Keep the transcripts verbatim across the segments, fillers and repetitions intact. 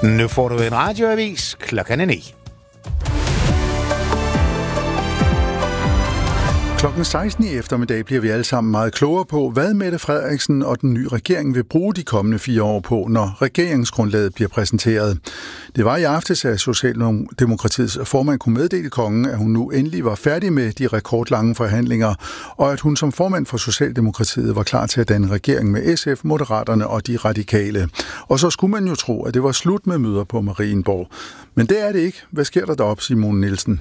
Nu får du en radioavis. Klokken er ni. Klokken seksten i eftermiddag bliver vi alle sammen meget klogere på, hvad Mette Frederiksen og den nye regering vil bruge de kommende fire år på, når regeringsgrundlaget bliver præsenteret. Det var i aftes, at Socialdemokratiets formand kunne meddele kongen, at hun nu endelig var færdig med de rekordlange forhandlinger, og at hun som formand for Socialdemokratiet var klar til at danne regering med S F, Moderaterne og de radikale. Og så skulle man jo tro, at det var slut med møder på Marienborg. Men det er det ikke. Hvad sker der deroppe, Simone Nielsen?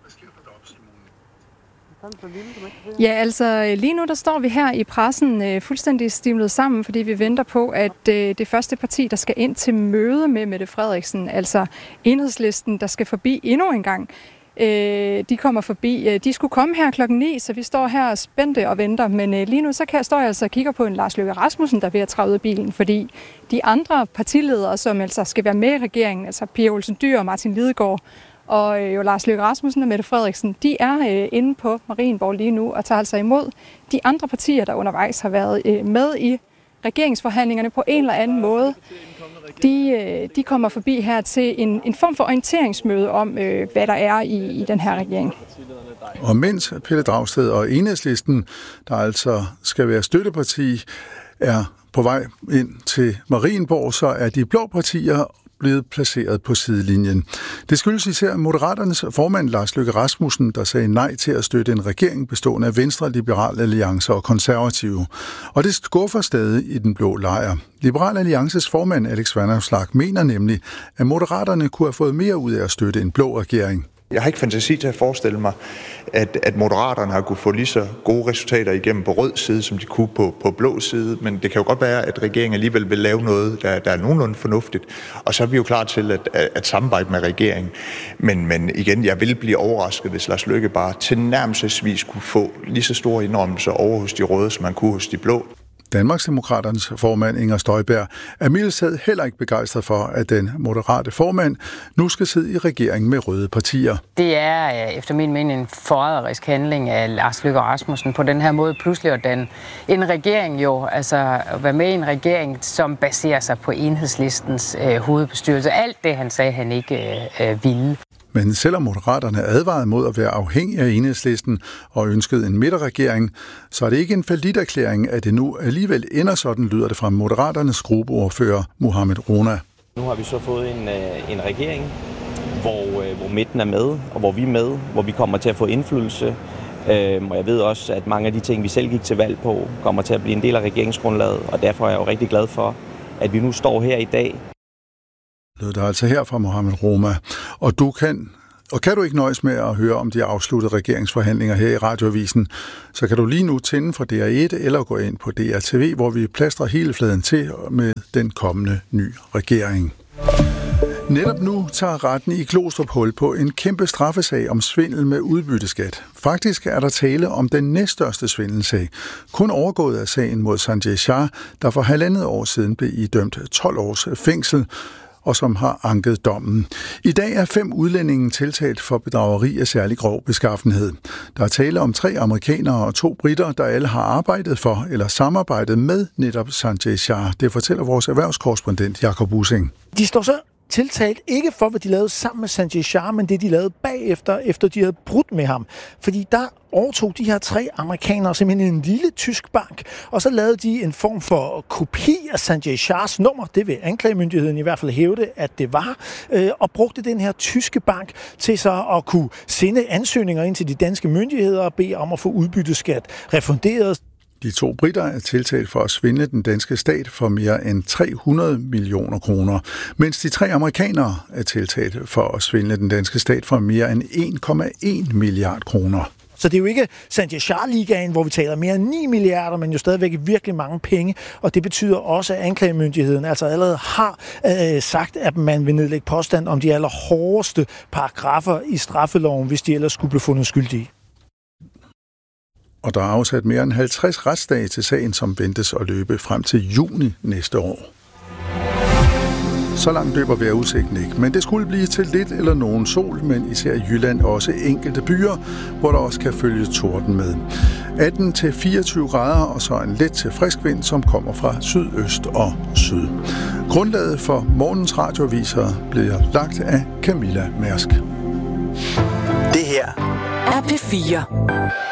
Ja, altså lige nu der står vi her i pressen øh, fuldstændig stimlet sammen, fordi vi venter på, at øh, det første parti, der skal ind til møde med Mette Frederiksen, altså Enhedslisten, der skal forbi endnu en gang, øh, de kommer forbi. Øh, de skulle komme her klokken ni, så vi står her spændte og venter, men øh, lige nu så kan, står jeg altså og kigger på en Lars Løkke Rasmussen, der er ved at træde ud af bilen, fordi de andre partiledere, som altså skal være med i regeringen, altså Pia Olsen Dyhr og Martin Lidegaard, og jo Lars Løkke Rasmussen og Mette Frederiksen, de er øh, inde på Marienborg lige nu og tager altså imod de andre partier, der undervejs har været øh, med i regeringsforhandlingerne på en eller anden måde. De, øh, de kommer forbi her til en, en form for orienteringsmøde om, øh, hvad der er i, i den her regering. Og mens Pelle Dragsted og Enhedslisten, der altså skal være støtteparti, er på vej ind til Marienborg, så er de blå partier blevet placeret på sidelinjen. Det skyldes især Moderaternes formand Lars Løkke Rasmussen, der sagde nej til at støtte en regering bestående af Venstre, Liberal Alliance og Konservative. Og det skuffer stadig i den blå lejr. Liberal Alliances formand Alex Vanopslagh mener nemlig, at Moderaterne kunne have fået mere ud af at støtte en blå regering. Jeg har ikke fantasi til at forestille mig, at, at Moderaterne har kunne få lige så gode resultater igennem på rød side, som de kunne på, på blå side. Men det kan jo godt være, at regeringen alligevel vil lave noget, der, der er nogenlunde fornuftigt. Og så er vi jo klar til at, at, at samarbejde med regeringen. Men, men igen, jeg vil blive overrasket, hvis Lars Løkke bare tilnærmelsesvis kunne få lige så store indrømmelser over hos de røde, som man kunne hos de blå. Danmarksdemokraternes formand Inger Støjberg er mildt heller ikke begejstret for, at den moderate formand nu skal sidde i regering med røde partier. Det er efter min mening en forræderisk handling af Lars Løkke Rasmussen på den her måde pludselig at danne en regering jo, altså at være med i en regering, som baserer sig på Enhedslistens øh, hovedbestyrelse. Alt det, han sagde, han ikke øh, ville. Men selvom Moderaterne advarede mod at være afhængig af Enhedslisten og ønskede en midterregering, så er det ikke en falliterklæring, at det nu alligevel ender sådan, lyder det fra Moderaternes gruppeordfører Mohamed Rona. Nu har vi så fået en, en regering, hvor, hvor midten er med, og hvor vi er med, hvor vi kommer til at få indflydelse. Og jeg ved også, at mange af de ting, vi selv gik til valg på, kommer til at blive en del af regeringsgrundlaget, og derfor er jeg jo rigtig glad for, at vi nu står her i dag. Det er altså her fra Mohamed Roma. Og du kan, og kan du ikke nøjes med at høre om de afsluttede regeringsforhandlinger her i Radioavisen, så kan du lige nu tænde fra D R et eller gå ind på D R T V, hvor vi plastrer hele fladen til med den kommende ny regering. Netop nu tager retten i Glostrup hul på en kæmpe straffesag om svindel med udbytteskat. Faktisk er der tale om den næststørste svindelsag, kun overgået af sagen mod Sanjay Shah, der for halvandet år siden blev idømt tolv års fængsel, og som har anket dommen. I dag er fem udlændinge tiltalt for bedrageri af særlig grov beskaffenhed. Der er tale om tre amerikanere og to briter, der alle har arbejdet for eller samarbejdet med netop Sanjay Shah. Det fortæller vores erhvervskorrespondent Jakob Ussing. De står så tiltalt ikke for, hvad de lavede sammen med Sanjay Shah, men det, de lavede bagefter, efter de havde brudt med ham. Fordi der overtog de her tre amerikanere simpelthen en lille tysk bank, og så lavede de en form for kopi af Sanjay Shahs nummer, det vil anklagemyndigheden i hvert fald hævde, at det var, øh, og brugte den her tyske bank til så at kunne sende ansøgninger ind til de danske myndigheder og bede om at få udbytteskat refunderet. De to briter er tiltalt for at svindle den danske stat for mere end tre hundrede millioner kroner, mens de tre amerikanere er tiltalt for at svindle den danske stat for mere end en komma en milliard kroner. Så det er jo ikke Sanjay Shah-ligaen, hvor vi taler mere end ni milliarder, men jo stadigvæk virkelig mange penge. Og det betyder også, at anklagemyndigheden altså allerede har øh, sagt, at man vil nedlægge påstand om de allerhårdeste paragrafer i straffeloven, hvis de ellers skulle blive fundet skyldige. Og der er afsat mere end halvtreds retsdage til sagen, som ventes at løbe frem til juni næste år. Så langt løber vejrudsigten ikke, men det skulle blive til lidt eller nogen sol, men især i Jylland også enkelte byer, hvor der også kan følge torden med. atten til fireogtyve grader, og så en let til frisk vind, som kommer fra sydøst og syd. Grundlaget for morgens radioaviser bliver lagt af Camilla Mærsk. Det her er P fire.